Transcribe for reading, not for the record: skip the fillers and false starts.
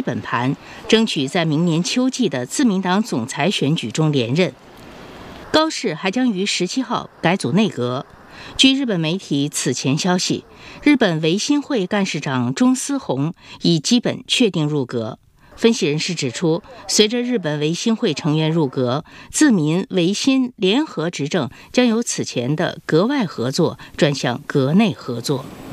本盘，争取在明年秋季的自民党总裁选举中连任。高市还将于17号改组内阁。据日本媒体此前消息，日本维新会干事长中司宏已基本确定入阁。分析人士指出，随着日本维新会成员入阁，自民维新联合执政将由此前的阁外合作转向阁内合作。